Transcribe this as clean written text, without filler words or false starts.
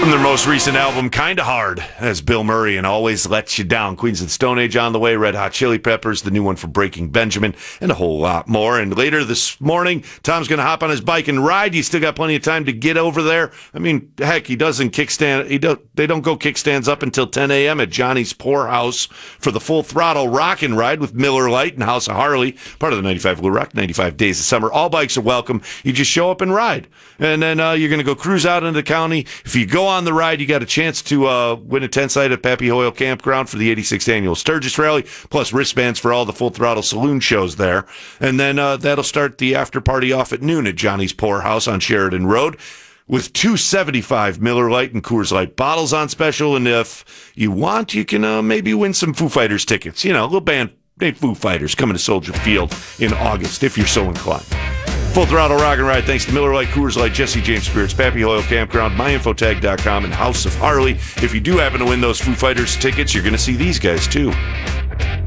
From their most recent album, Kinda Hard, as Bill Murray and Always Lets You Down. Queens and Stone Age on the way, Red Hot Chili Peppers, the new one for Breaking Benjamin, and a whole lot more. And later this morning, Tom's going to hop on his bike and ride. You still got plenty of time to get over there. I mean, heck, he doesn't kickstand. They don't go kickstands up until 10 a.m. at Johnny's Poorhouse for the Full Throttle Rock and Ride with Miller Lite and House of Harley, part of the 95 Blue Rock, 95 Days of Summer. All bikes are welcome. You just show up and ride. And then you're going to go cruise out into the county. If you go on the ride, you got a chance to win a tent site at Pappy Hoyle Campground for the 86th Annual Sturgis Rally, plus wristbands for all the Full Throttle Saloon shows there. And then that'll start the after party off at noon at Johnny's Poorhouse on Sheridan Road with 275 Miller Lite and Coors Light bottles on special. And if you want, you can maybe win some Foo Fighters tickets. You know, a little band named Foo Fighters coming to Soldier Field in August, if you're so inclined. Full Throttle Rock and Ride, thanks to Miller Lite, Coors Light, Jesse James Spirits, Pappy Hoyle Campground, MyInfotag.com, and House of Harley. If you do happen to win those Foo Fighters tickets, you're going to see these guys, too.